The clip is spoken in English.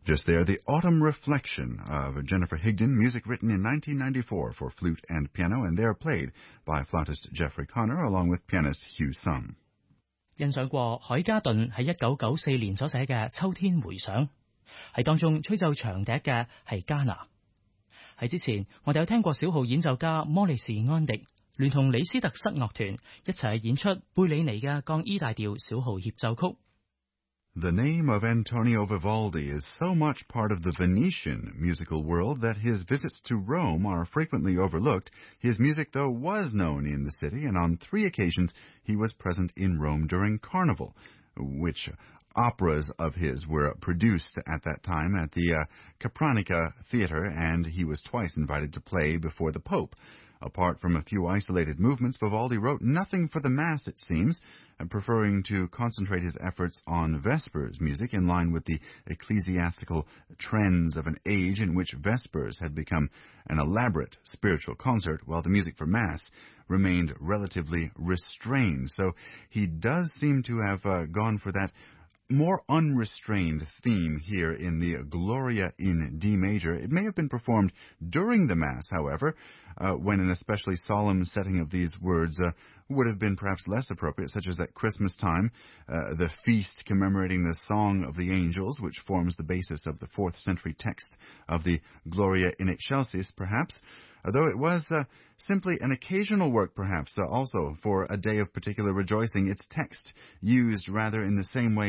Just there, the Autumn Reflection of Jennifer Higdon, music written in 1994 for flute and piano, and there played by flautist Jeffrey Connor along with pianist Hugh Sung. 欣賞過海嘉頓喺1994年所寫嘅《秋天回想》，喺當中吹奏長笛嘅係加拿。喺之前，我哋有聽過小號演奏家摩利士安迪聯同李斯特室樂團一齊演出貝里尼嘅降 E 大調小號協奏曲。 The name of Antonio Vivaldi is so much part of the Venetian musical world that his visits to Rome are frequently overlooked. His music, though, was known in the city, and on 3 occasions he was present in Rome during Carnival, which operas of his were produced at that time at the Capranica Theater, and he was twice invited to play before the Pope. Apart from a few isolated movements, Vivaldi wrote nothing for the Mass, it seems, preferring to concentrate his efforts on Vespers music in line with the ecclesiastical trends of an age in which Vespers had become an elaborate spiritual concert, while the music for Mass remained relatively restrained. So he does seem to have gone for that more unrestrained theme here in the Gloria in D major. It may have been performed during the Mass, however, when an especially solemn setting of these words would have been perhaps less appropriate, such as at Christmas time, the feast commemorating the Song of the Angels, which forms the basis of the 4th century text of the Gloria in Excelsis, perhaps, though it was simply an occasional work, perhaps, also for a day of particular rejoicing, its text used rather in the same way